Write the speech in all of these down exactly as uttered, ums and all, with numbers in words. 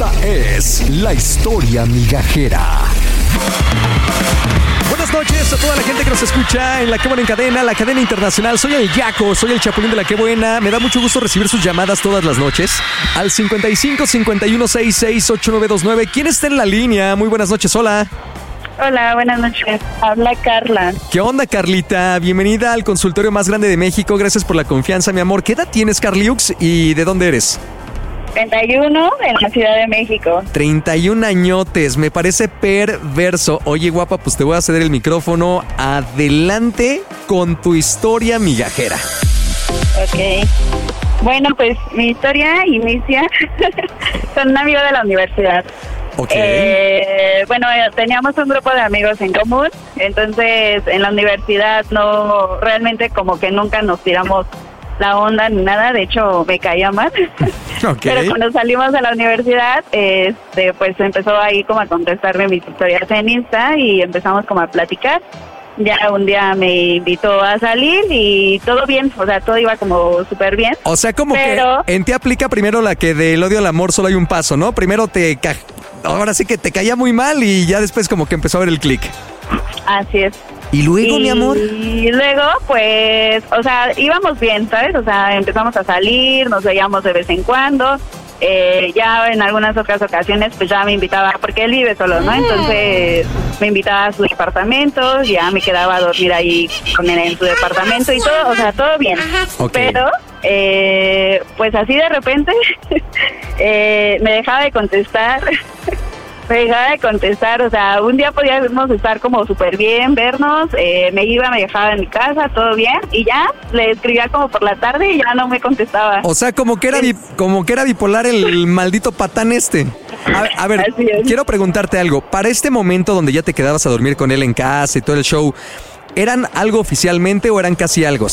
Esta es la historia migajera. Buenas noches a toda la gente que nos escucha en La Qué Buena en Cadena, la cadena internacional. Soy el Yaco, soy el Chapulín de La Qué Buena. Me da mucho gusto recibir sus llamadas todas las noches al cincuenta y cinco, cincuenta y uno, sesenta y seis, ochenta y nueve veintinueve. ¿Quién está en la línea? Muy buenas noches, hola. Hola, buenas noches. Habla Carla. ¿Qué onda, Carlita? Bienvenida al consultorio más grande de México. Gracias por la confianza, mi amor. ¿Qué edad tienes, Carliux? ¿Y de dónde eres? treinta y uno en la Ciudad de México. treinta y un añotes, me parece perverso. Oye, guapa, pues te voy a ceder el micrófono. Adelante con tu historia migajera. Ok. Bueno, pues mi historia inicia con un amigo de la universidad. Ok. Eh, bueno, teníamos un grupo de amigos en común, entonces en la universidad no, realmente como que nunca nos tiramos la onda ni nada, de hecho me caía mal. Okay. Pero cuando salimos de la universidad, este, pues empezó ahí como a contestarme mis historias en Insta y empezamos como a platicar. Ya un día me invitó a salir y todo bien, o sea, todo iba como súper bien. O sea, como pero... que en ti aplica primero la que del odio al amor solo hay un paso, ¿no? Primero te... Ca... Ahora sí que te caía muy mal y ya después como que empezó a ver el clic. Así es. ¿Y luego, y, mi amor? Y luego, pues, o sea, íbamos bien, ¿sabes? O sea, empezamos a salir, nos veíamos de vez en cuando. Eh, ya en algunas otras ocasiones, pues ya me invitaba, porque él vive solo, ¿no? Entonces me invitaba a su departamento, ya me quedaba a dormir ahí con él en su departamento y todo, o sea, todo bien. Okay. Pero, eh, pues así de repente, eh, me dejaba de contestar. Me dejaba de contestar, o sea, un día podíamos estar como súper bien, vernos, eh, me iba, me dejaba en mi casa, todo bien, y ya le escribía como por la tarde y ya no me contestaba. O sea, como que era, es... como que era bipolar el maldito patán este. A, a ver, quiero preguntarte algo, para este momento donde ya te quedabas a dormir con él en casa y todo el show, ¿eran algo oficialmente o eran casi algo?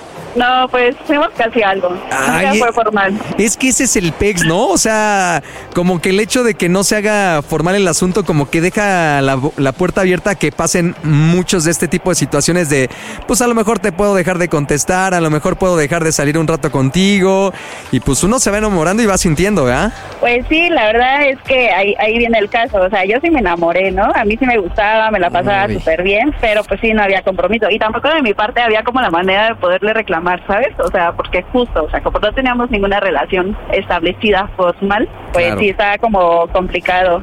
No, pues fuimos casi algo. Ay, nunca fue formal. Es que ese es el pex, ¿no? O sea, como que el hecho de que no se haga formal el asunto como que deja la, la puerta abierta a que pasen muchos de este tipo de situaciones de, pues a lo mejor te puedo dejar de contestar, a lo mejor puedo dejar de salir un rato contigo y pues uno se va enamorando y va sintiendo, ¿verdad? Pues sí, la verdad es que ahí, ahí viene el caso. O sea, yo sí me enamoré, ¿no? A mí sí me gustaba, me la pasaba súper bien, pero pues sí, no había compromiso. Y tampoco de mi parte había como la manera de poderle reclamar, ¿sabes? O sea, porque justo, o sea, como no teníamos ninguna relación establecida formal, pues claro. Sí estaba como complicado.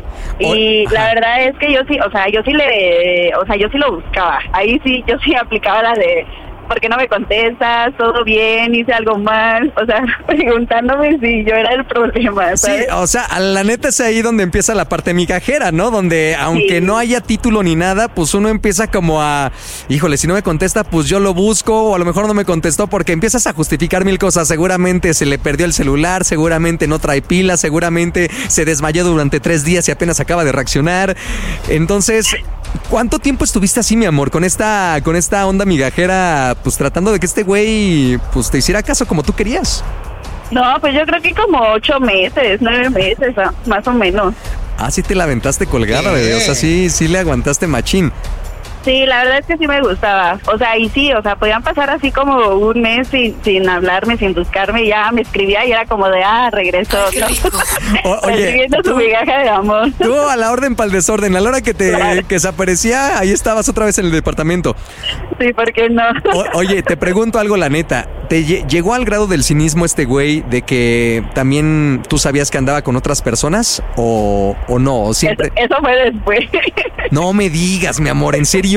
Y oh, la verdad es que yo sí, o sea, yo sí le, o sea, yo sí lo buscaba. Ahí sí, yo sí aplicaba la de, ¿por qué no me contestas? ¿Todo bien? ¿Hice algo mal? O sea, preguntándome si yo era el problema, ¿sabes? Sí, o sea, la neta es ahí donde empieza la parte migajera, ¿no? Donde aunque sí. no haya título ni nada, pues uno empieza como a, híjole, si no me contesta, pues yo lo busco, o a lo mejor no me contestó, porque empiezas a justificar mil cosas. Seguramente se le perdió el celular, seguramente no trae pila, seguramente se desmayó durante tres días y apenas acaba de reaccionar. Entonces, ¿cuánto tiempo estuviste así, mi amor, con esta, con esta onda migajera? Pues tratando de que este güey pues te hiciera caso como tú querías. No, pues yo creo que como ocho meses, nueve meses, más o menos. Ah, sí te la aventaste colgada, bebé. O sea, sí, sí le aguantaste machín. Sí, la verdad es que sí me gustaba. O sea, y sí, o sea, podían pasar así como un mes sin, sin hablarme, sin buscarme, y ya me escribía y era como de, ah, regresó, ¿no? O, oye, recibiendo tú, su migaja de amor. Tú a la orden para el desorden, a la hora que te claro. que se aparecía, ahí estabas otra vez en el departamento. Sí, ¿por qué no? O, oye, te pregunto algo, la neta. ¿Te llegó al grado del cinismo este güey de que también tú sabías que andaba con otras personas o, o no? ¿O siempre... eso, eso fue después. No me digas, mi amor, ¿en serio?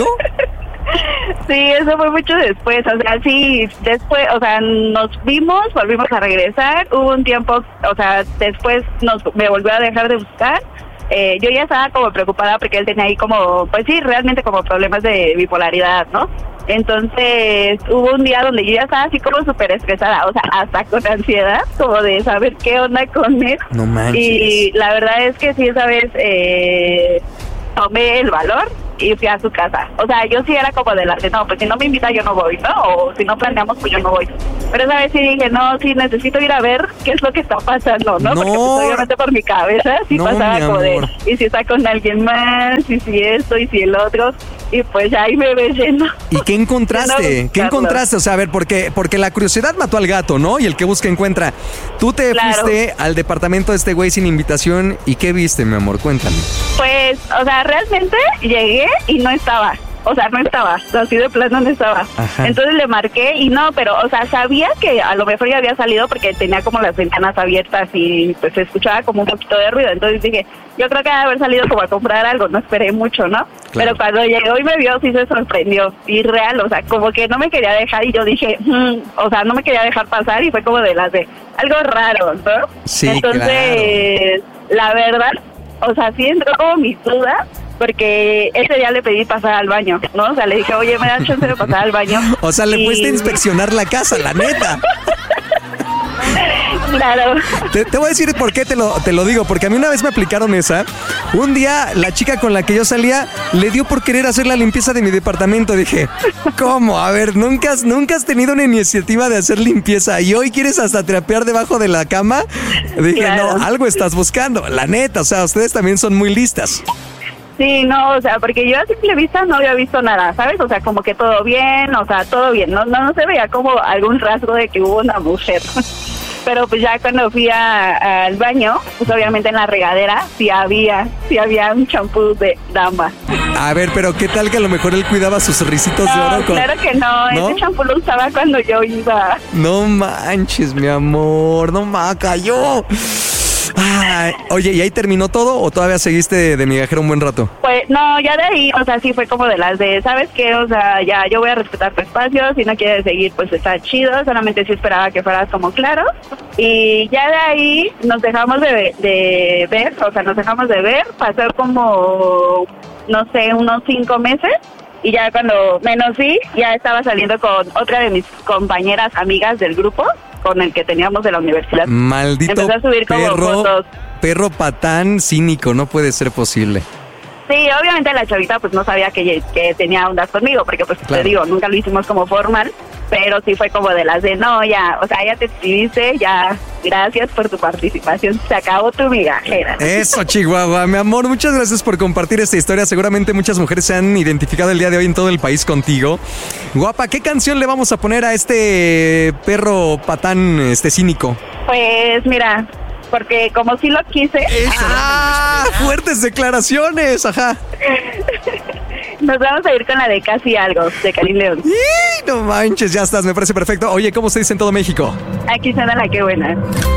Sí, eso fue mucho después, o sea, sí, después, o sea, nos vimos, volvimos a regresar, hubo un tiempo, o sea, después nos me volvió a dejar de buscar, eh, yo ya estaba como preocupada porque él tenía ahí como, pues sí, realmente como problemas de bipolaridad, ¿no? Entonces hubo un día donde yo ya estaba así como súper estresada, o sea, hasta con ansiedad, como de saber qué onda con él. No manches. Y la verdad es que sí, esa vez eh, tomé el valor y fui a su casa. O sea, yo sí era como de la que no, pues si no me invita yo no voy, ¿no? O si no planeamos, pues yo no voy. Pero esa vez sí dije, no, sí necesito ir a ver qué es lo que está pasando, ¿no? No. Porque pues, obviamente por mi cabeza sí No, pasaba mi como de, amor. y si está con alguien más, y si esto, y si el otro. Y pues ahí me ves lleno. ¿Y qué encontraste? No, ¿Qué Carlos. encontraste? O sea, a ver, porque, porque la curiosidad mató al gato, ¿no? Y el que busca encuentra. Tú te Claro. fuiste al departamento de este güey sin invitación. ¿Y qué viste, mi amor? Cuéntame. Pues, o sea, realmente llegué y no estaba. O sea, no estaba, así de plano no estaba. Ajá. Entonces le marqué y no, pero, o sea, sabía que a lo mejor ya había salido porque tenía como las ventanas abiertas y pues se escuchaba como un poquito de ruido. Entonces dije, yo creo que debe haber salido como a comprar algo, no esperé mucho, ¿no? Pero cuando llegó y me vio, sí se sorprendió. Y real, o sea, como que no me quería dejar y yo dije, hmm, o sea, no me quería dejar pasar y fue como de las de algo raro, ¿no? Sí, Entonces, la verdad, o sea, sí entró como mis dudas. Porque ese día le pedí pasar al baño, ¿no? O sea, le dije, oye, ¿me das chance de pasar al baño? O sea, le Y- fuiste a inspeccionar la casa, la neta. Claro. Te, te voy a decir por qué te lo, te lo digo, porque a mí una vez me aplicaron esa. Un día la chica con la que yo salía le dio por querer hacer la limpieza de mi departamento. Dije, ¿cómo? A ver, ¿nunca has, nunca has tenido una iniciativa de hacer limpieza y hoy quieres hasta trapear debajo de la cama? Dije, Claro. no, algo estás buscando. La neta, o sea, ustedes también son muy listas. Sí, no, o sea, porque yo a simple vista no había visto nada, ¿sabes? O sea, como que todo bien, o sea, todo bien. No, no, no se veía como algún rasgo de que hubo una mujer. Pero pues ya cuando fui a- al baño, pues obviamente en la regadera sí había, sí había un champú de dama. A ver, pero ¿qué tal que a lo mejor él cuidaba sus ricitos de No, oro? con- claro que no, ¿No? ese champú lo usaba cuando yo iba. No manches, mi amor, no ma, cayó. Ay, oye, ¿y ahí terminó todo o todavía seguiste de, de migajero un buen rato? Pues no, ya de ahí, o sea, sí fue como de las de, ¿sabes qué? O sea, ya yo voy a respetar tu espacio, si no quieres seguir, pues está chido, solamente sí esperaba que fueras como claro. Y ya de ahí nos dejamos de, de ver, o sea, nos dejamos de ver, pasó como, no sé, unos cinco meses. Y ya cuando menos vi, ya estaba saliendo con otra de mis compañeras amigas del grupo, con el que teníamos de la universidad. Maldito Empezó a subir como perro, fotos. perro patán cínico, no puede ser posible. Sí, obviamente la chavita pues no sabía que, que tenía ondas conmigo, porque pues Claro. te digo, nunca lo hicimos como formal, pero sí fue como de las de, no, ya, o sea, ya te escribiste, ya, gracias por tu participación, se acabó tu migajera. Eso, Chihuahua, mi amor, muchas gracias por compartir esta historia. Seguramente muchas mujeres se han identificado el día de hoy en todo el país contigo. Guapa, ¿qué canción le vamos a poner a este perro patán, este cínico? Pues mira, porque como sí lo quise, ¡Ah! ¡Fuertes declaraciones! Ajá. nos vamos a ir con la de Casi Algo, de Karim León. ¡Y! No manches, ya estás, me parece perfecto. Oye, ¿cómo se dice en todo México? Aquí suena la que buena.